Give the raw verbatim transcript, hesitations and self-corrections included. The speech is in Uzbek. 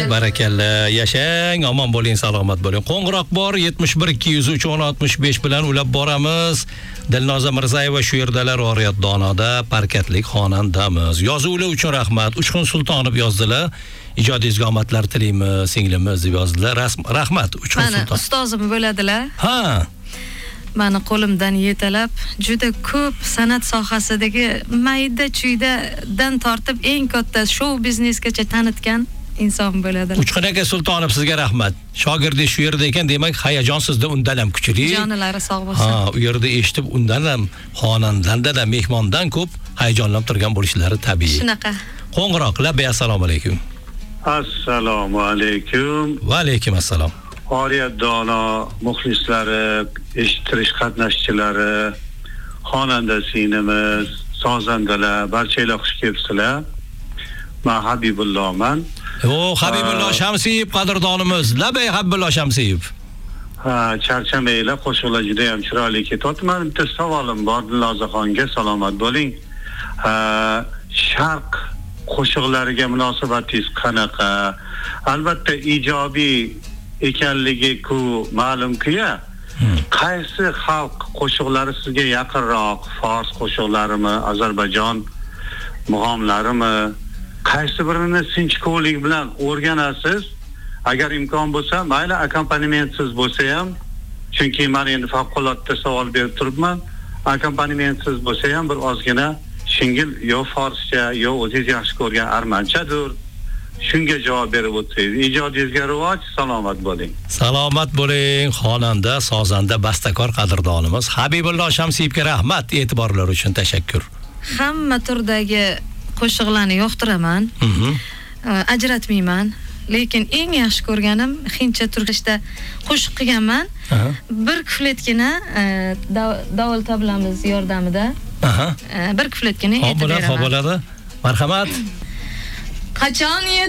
Barakalla, yashang, omon bo'ling, salomat bo'ling. Qo'ng'iroq bor yetmish bir ikki yuz uch o'n oltmish besh bilan ulab boramiz. Dilnoza Mirzayeva shu yerdalar, Oriyat Donoda parkatlik xonandamiz. Yozuvlar uchun rahmat. Uchqun Sultonov yozdilar. Ijodingizga omadlar tilaymiz, singlimiz deb yozdilar. Rahmat, Uchqun Sulton. Mana ustozim bo'ladilar. Ha. Mani qo'limdan yetalab juda ko'p san'at sohasidagi mayda-chuydadan tortib eng katta shou biznesgacha tanitgan inson bo'ladi. Uchqun aka Sultonov, sizga rahmat. Shogirdi shu yerda ekan, demak, hayajon sizda undan ham kuchli. Jonilari sog' bo'lsin. Ha, u yerda eshitib undan ham xonandanda da mehmondan ko'p hayajonlanib turgan bo'lishlari tabiiy. Shunaqa. Qo'ng'iroq, labay, assalomu alaykum. Assalomu alaykum. Va alaykum assalom. Oriyat Dono muxlislari, eshittirish qatnashchilari, xonanda singlimiz, sozandalar, barchalar xush kelibsizlar. Men Habibullohman. O, Habibulloh Shamsiyev qadrdonimiz. Labay Habibulloh Shamsiyev. Ha, charchamaylar, qo'shiqlar juda ham chiroyli ketyapti. Men bitta savolim bor Dilnozaxonga, salomat bo'ling. Ha, sharq qo'shiqlariga munosabatingiz qanaqa? Albatta ijobiy ekanligi ku ma'lum-ku-ya. Qaysi xalq qo'shiqlari sizga yaqinroq? Fors qo'shiqlarimi, Ozarbayjon muhomlarimi? Qaysi birini sinchkovlik bilan o'rganasiz? Agar imkon bo'lsa, mayli akompanimentsiz bo'lsa ham, chunki men endi favqulodda savol berib turibman. Akompanimentsiz bo'lsa ham bir ozgina shingil yo forscha, yo o'zingiz yaxshi ko'rgan armanchadir. Shunga javob berib o'tsangiz. Ijodingizga rivoj, salomat bo'ling. Salomat bo'ling, xonanda, sozanda, bastakor qadrdonimiz Habibulloh Shamsiyevga rahmat, e'tiborlar uchun tashakkur. Hamma turdagi qo'shiqlarni yoqtiraman. Ajratmayman. Lekin eng yaxshi ko'rganim hindcha turkishda qo'shiq qilganman. Bir kufletgina davul tablamiz yordamida. Bir kufletgina aytib beraman. Xo'p bo'ladi, xo'p bo'ladi. Marhamat. Qachon